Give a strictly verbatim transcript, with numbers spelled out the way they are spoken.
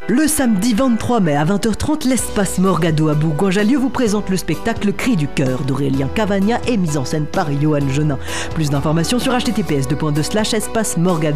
Le samedi vingt-trois mai à vingt heures trente, l'espace Morgado à Bourgoin-Jallieu vous présente le spectacle Cri du cœur d'Aurélien Cavagna et mise en scène par Johan Genin. Plus d'informations sur h t t p s deux point deux slash espace morgado.